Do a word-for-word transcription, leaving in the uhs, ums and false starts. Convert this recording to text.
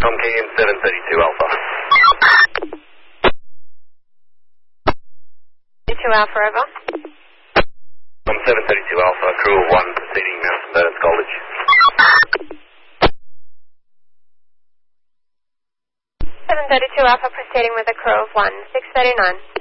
Tom King in seven thirty-two Alpha. thirty-two Alpha, over. Tom seven thirty-two Alpha, crew of one proceeding Mountain Burns College. seven thirty-two Alpha proceeding with a crew of one, six thirty-nine.